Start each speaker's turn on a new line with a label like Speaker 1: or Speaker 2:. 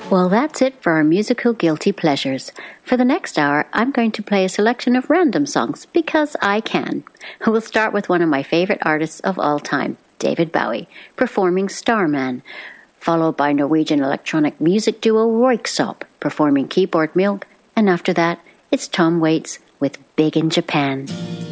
Speaker 1: Well, that's it for our musical guilty pleasures. For the next hour, I'm going to play a selection of random songs because I can. We'll start with one of my favorite artists of all time, David Bowie, performing Starman, followed by Norwegian electronic music duo Röyksopp, performing Keyboard Milk, and after that, it's Tom Waits with Big in Japan.